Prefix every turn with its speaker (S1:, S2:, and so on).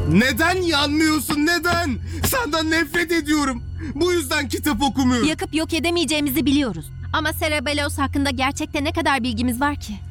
S1: Neden yanmıyorsun? Neden? Senden nefret ediyorum. Bu yüzden kitap okumuyorum.
S2: Yakıp yok edemeyeceğimizi biliyoruz. Ama Cerebellos hakkında gerçekte ne kadar bilgimiz var ki?